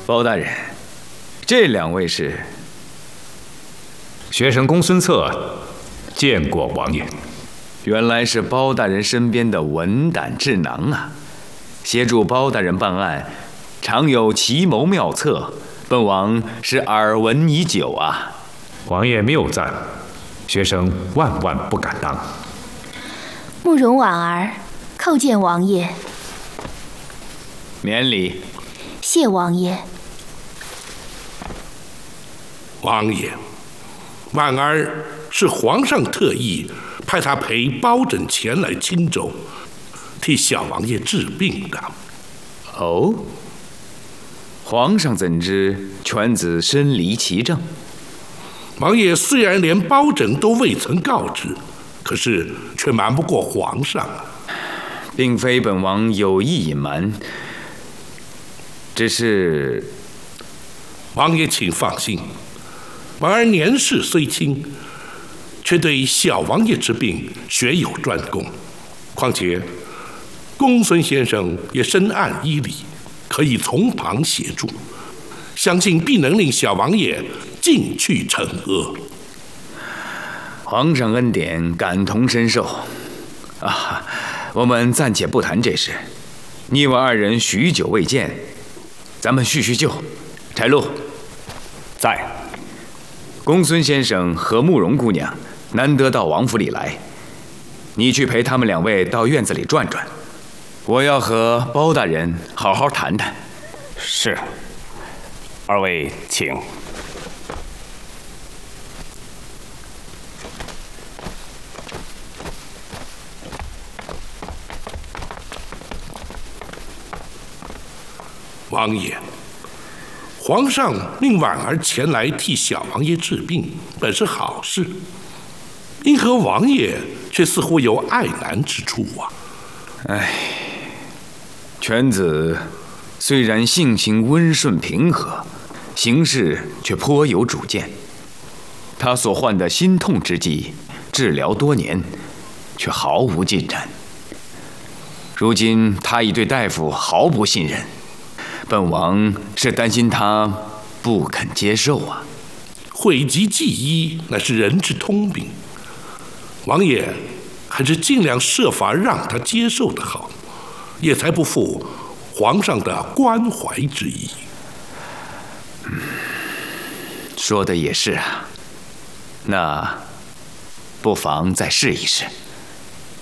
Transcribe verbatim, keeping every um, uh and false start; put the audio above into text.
包大人，这两位是？ 学生公孙策见过王爷。 原来是包大人身边的文胆智囊啊！协助包大人办案，常有奇谋妙策，本王是耳闻已久啊。 王爷谬赞，学生万万不敢当。 慕容婉儿叩见王爷。 免礼。 谢王爷。 王爷，婉儿是皇上特意派他陪包拯前来青州，替小王爷治病的。 哦，皇上怎知犬子身离其政？ 王爷虽然连包拯都未曾告知，可是却瞒不过皇上啊。 并非本王有意隐瞒，只是…… 王爷请放心，婉儿年事虽轻，却对小王爷之病学有专攻。况且公孙先生也深谙医理，可以从旁协助，相信必能令小王爷尽去惩恶。 皇上恩典，感同身受啊！我们暂且不谈这事，你我二人许久未见，咱们叙叙旧。柴禄在。 公孙先生和慕容姑娘难得到王府里来，你去陪他们两位到院子里转转，我要和包大人好好谈谈。 是。二位请。 王爷，皇上命婉儿前来替小王爷治病，本是好事，因何王爷却似乎有爱难之处啊？ 唉，犬子虽然性情温顺平和，行事却颇有主见。他所患的心痛之疾，治疗多年，却毫无进展。如今他已对大夫毫不信任，本王是担心他不肯接受啊。 讳疾忌医乃是人之通病，王爷还是尽量设法让他接受的好，也才不负皇上的关怀之意。 嗯，说的也是啊，那不妨再试一试。